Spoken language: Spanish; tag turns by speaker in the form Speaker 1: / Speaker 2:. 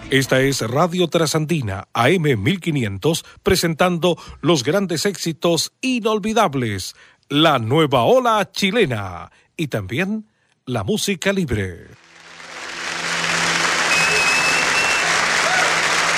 Speaker 1: Esta es Radio Trasandina, AM 1500, presentando los grandes éxitos inolvidables, la nueva ola chilena y también la música libre.